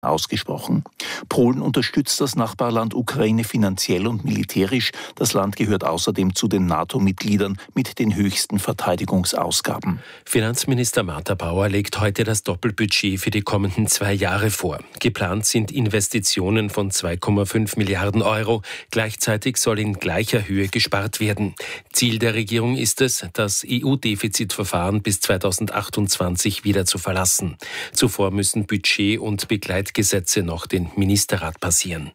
ausgesprochen. Polen unterstützt das Nachbarland Ukraine finanziell und militärisch. Das Land gehört außerdem zu den NATO-Mitgliedern mit den höchsten Verteidigungsausgaben. Finanzminister Martha Bauer legt heute das Doppelbudget für die kommenden 2 Jahre vor. Geplant sind Investitionen von 2,5 Milliarden Euro. Gleichzeitig soll in gleicher Höhe gespart werden. Ziel der Regierung ist es, das EU-Defizitverfahren bis 2028 wieder zu verlassen. Zuvor müssen Budget- und Begleitgesetze noch den Ministerrat passieren.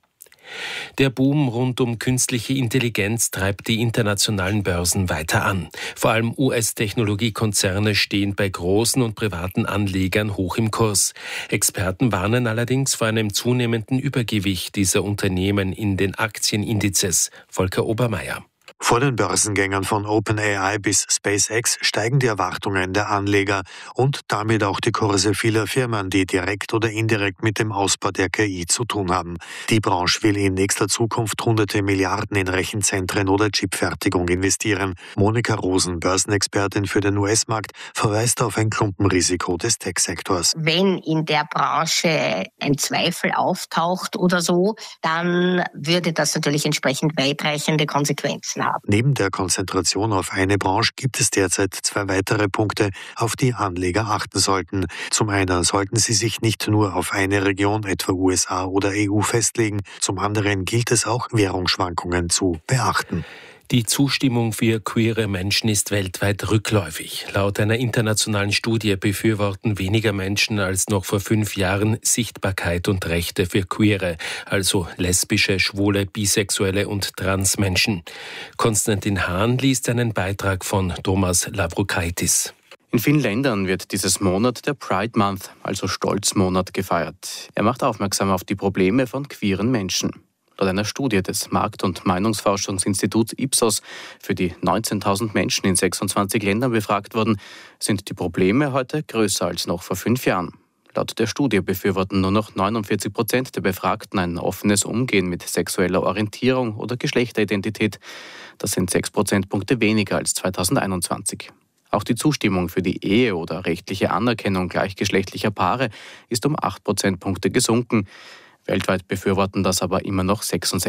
Der Boom rund um künstliche Intelligenz treibt die internationalen Börsen weiter an. Vor allem US-Technologiekonzerne stehen bei großen und privaten Anlegern hoch im Kurs. Experten warnen allerdings vor einem zunehmenden Übergewicht dieser Unternehmen in den Aktienindizes. Volker Obermeier. Vor den Börsengängen von OpenAI bis SpaceX steigen die Erwartungen der Anleger und damit auch die Kurse vieler Firmen, die direkt oder indirekt mit dem Ausbau der KI zu tun haben. Die Branche will in nächster Zukunft hunderte Milliarden in Rechenzentren oder Chipfertigung investieren. Monika Rosen, Börsenexpertin für den US-Markt, verweist auf ein Klumpenrisiko des Tech-Sektors. Wenn in der Branche ein Zweifel auftaucht oder so, dann würde das natürlich entsprechend weitreichende Konsequenzen haben. Neben der Konzentration auf eine Branche gibt es derzeit 2 weitere Punkte, auf die Anleger achten sollten. Zum einen sollten sie sich nicht nur auf eine Region, etwa USA oder EU, festlegen. Zum anderen gilt es auch, Währungsschwankungen zu beachten. Die Zustimmung für queere Menschen ist weltweit rückläufig. Laut einer internationalen Studie befürworten weniger Menschen als noch vor 5 Jahren Sichtbarkeit und Rechte für queere, also lesbische, schwule, bisexuelle und Transmenschen. Konstantin Hahn liest einen Beitrag von Thomas Lavrokaitis. In vielen Ländern wird dieses Monat der Pride Month, also Stolzmonat, gefeiert. Er macht aufmerksam auf die Probleme von queeren Menschen. Laut einer Studie des Markt- und Meinungsforschungsinstituts Ipsos, für die 19.000 Menschen in 26 Ländern befragt wurden, sind die Probleme heute größer als noch vor 5 Jahren. Laut der Studie befürworten nur noch 49% der Befragten ein offenes Umgehen mit sexueller Orientierung oder Geschlechteridentität. Das sind 6 Prozentpunkte weniger als 2021. Auch die Zustimmung für die Ehe oder rechtliche Anerkennung gleichgeschlechtlicher Paare ist um 8 Prozentpunkte gesunken. Weltweit befürworten das aber immer noch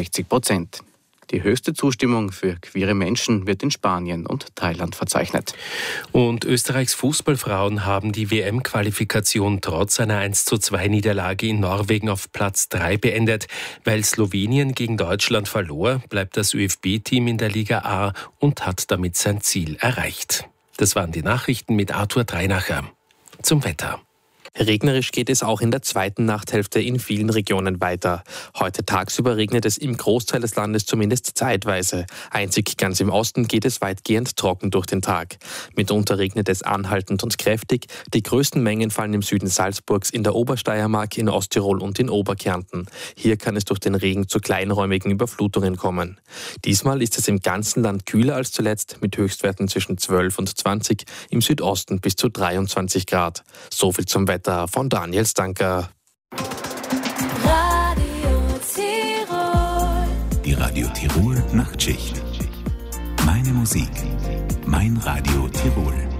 66%. Die höchste Zustimmung für queere Menschen wird in Spanien und Thailand verzeichnet. Und Österreichs Fußballfrauen haben die WM-Qualifikation trotz einer 1:2-Niederlage in Norwegen auf Platz 3 beendet. Weil Slowenien gegen Deutschland verlor, bleibt das ÖFB-Team in der Liga A und hat damit sein Ziel erreicht. Das waren die Nachrichten mit Arthur Dreinacher. Zum Wetter. Regnerisch geht es auch in der zweiten Nachthälfte in vielen Regionen weiter. Heute tagsüber regnet es im Großteil des Landes zumindest zeitweise. Einzig ganz im Osten geht es weitgehend trocken durch den Tag. Mitunter regnet es anhaltend und kräftig. Die größten Mengen fallen im Süden Salzburgs, in der Obersteiermark, in Osttirol und in Oberkärnten. Hier kann es durch den Regen zu kleinräumigen Überflutungen kommen. Diesmal ist es im ganzen Land kühler als zuletzt, mit Höchstwerten zwischen 12 und 20, im Südosten bis zu 23 Grad. So viel zum Wetter von Daniel Stanker. Radio Tirol. Die Radio Tirol Nachtschicht. Meine Musik, mein Radio Tirol.